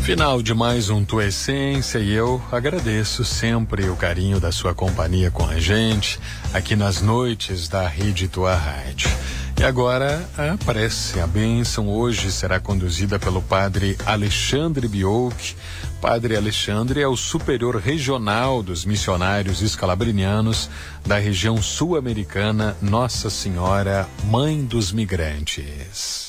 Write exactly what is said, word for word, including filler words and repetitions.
Final de mais um Tua Essência e eu agradeço sempre o carinho da sua companhia com a gente aqui nas noites da Rede Tua Rádio. E agora a prece, a bênção hoje será conduzida pelo Padre Alexandre Biolk. Padre Alexandre é o superior regional dos missionários escalabrinianos da região sul-americana Nossa Senhora, Mãe dos Migrantes.